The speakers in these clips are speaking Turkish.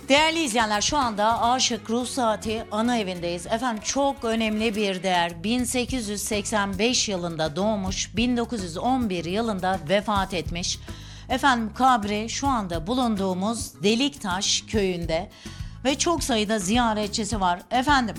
Değerli izleyenler, şu anda Aşık Ruh Saati ana evindeyiz. Efendim, çok önemli bir değer. 1885 yılında doğmuş, 1911 yılında vefat etmiş. Efendim, kabri şu anda bulunduğumuz Deliktaş köyünde ve çok sayıda ziyaretçisi var. Efendim,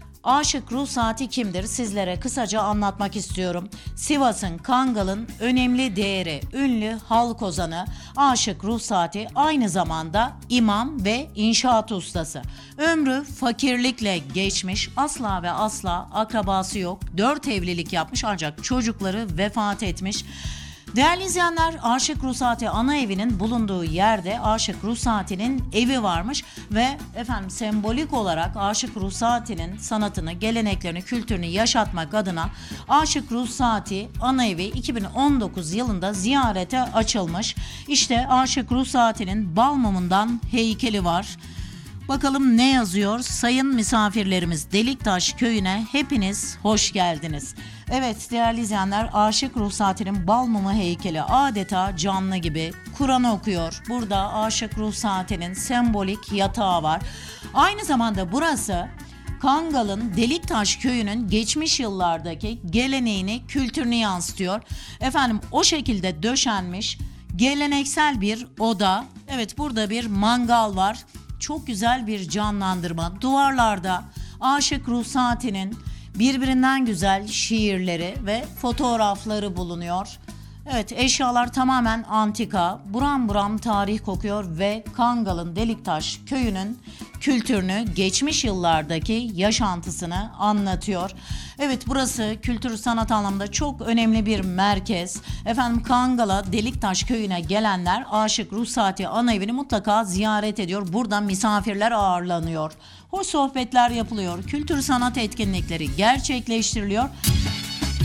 Aşık Ruh Saati kimdir? Sizlere kısaca anlatmak istiyorum. Sivas'ın, Kangal'ın önemli değeri, ünlü halk ozanı Aşık Ruh Saati aynı zamanda imam ve inşaat ustası. Ömrü fakirlikle geçmiş, asla ve asla akrabası yok. 4 evlilik yapmış ancak çocukları vefat etmiş. Değerli izleyenler, Aşık Ruh Saati ana evinin bulunduğu yerde Aşık Ruh Saati'nin evi varmış ve efendim sembolik olarak Aşık Ruh Saati'nin sanatını, geleneklerini, kültürünü yaşatmak adına Aşık Ruh Saati ana evi 2019 yılında ziyarete açılmış. İşte Aşık Ruh Saati'nin bal mumundan heykeli var. Bakalım ne yazıyor? Sayın misafirlerimiz, Deliktaş köyüne hepiniz hoş geldiniz. Evet değerli izleyenler, Aşık Ruh Saati'nin bal mumu heykeli adeta canlı gibi Kur'an okuyor. Burada Aşık Ruh Saati'nin sembolik yatağı var. Aynı zamanda burası Kangal'ın Deliktaş köyünün geçmiş yıllardaki geleneğini, kültürünü yansıtıyor. Efendim, o şekilde döşenmiş geleneksel bir oda. Evet, burada bir mangal var. Çok güzel bir canlandırma. Duvarlarda Aşık Ruh Saati'nin birbirinden güzel şiirleri ve fotoğrafları bulunuyor. Evet, eşyalar tamamen antika, buram buram tarih kokuyor ve Kangal'ın Deliktaş köyünün kültürünü, geçmiş yıllardaki yaşantısını anlatıyor. Evet, burası kültür sanat anlamında çok önemli bir merkez. Efendim, Kangal'a, Deliktaş köyüne gelenler Aşık Ruh Saati ana evini mutlaka ziyaret ediyor. Burada misafirler ağırlanıyor. Hoş sohbetler yapılıyor. Kültür sanat etkinlikleri gerçekleştiriliyor.